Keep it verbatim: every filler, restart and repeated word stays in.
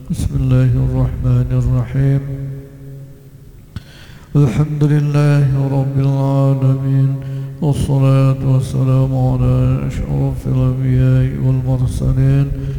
بسم الله الرحمن الرحيم. الحمد لله رب العالمين، والصلاة والسلام على أشرف الأنبياء والمرسلين